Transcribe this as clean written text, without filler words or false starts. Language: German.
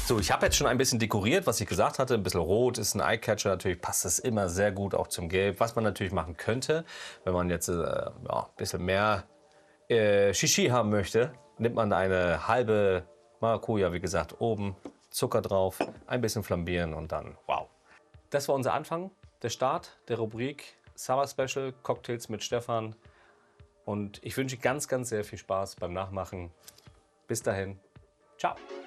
So, ich habe jetzt schon ein bisschen dekoriert, was ich gesagt hatte. Ein bisschen rot ist ein Eyecatcher. Natürlich passt es immer sehr gut auch zum Gelb. Was man natürlich machen könnte, wenn man jetzt ja, ein bisschen mehr Shishi haben möchte, nimmt man eine halbe Maracuja, wie gesagt, oben, Zucker drauf, ein bisschen flambieren und dann wow. Das war unser Anfang, der Start der Rubrik Summer Special Cocktails mit Stefan. Und ich wünsche ganz, ganz sehr viel Spaß beim Nachmachen. Bis dahin, ciao.